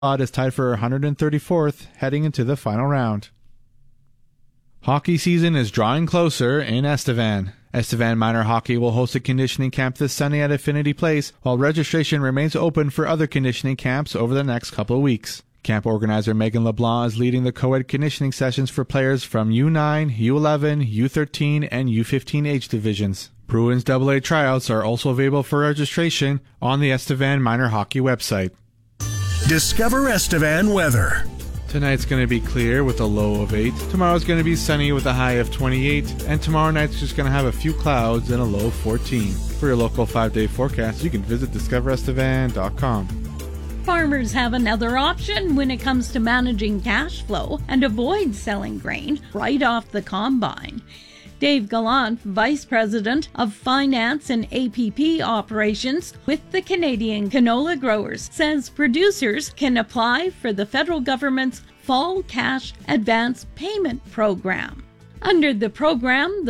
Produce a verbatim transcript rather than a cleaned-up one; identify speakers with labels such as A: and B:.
A: is tied for one hundred thirty-fourth heading into the final round. Hockey season is drawing closer in Estevan. Estevan Minor Hockey will host a conditioning camp this Sunday at Affinity Place, while registration remains open for other conditioning camps over the next couple of weeks. Camp organizer Megan LeBlanc is leading the co-ed conditioning sessions for players from U nine, U eleven, U thirteen, and U fifteen age divisions. Bruins double A tryouts are also available for registration on the Estevan Minor Hockey website.
B: Discover Estevan weather.
A: Tonight's going to be clear with a low of eight. Tomorrow's going to be sunny with a high of twenty-eight. And tomorrow night's just going to have a few clouds and a low of fourteen. For your local five-day forecast, you can visit discover estevan dot com.
C: Farmers have another option when it comes to managing cash flow and avoid selling grain right off the combine. Dave Gallant, Vice President of Finance and A P P Operations with the Canadian Canola Growers, says producers can apply for the federal government's Fall Cash Advance Payment Program. Under the program,